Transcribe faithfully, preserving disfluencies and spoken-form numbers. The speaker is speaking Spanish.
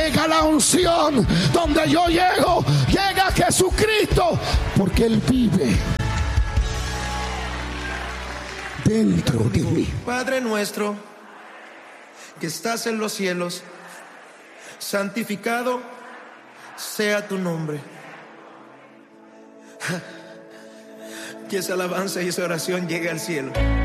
llega la unción. Donde yo llego, llega Jesucristo, porque Él vive dentro de mí. Padre nuestro, que estás en los cielos, santificado sea tu nombre. Que esa alabanza y esa oración llegue al cielo.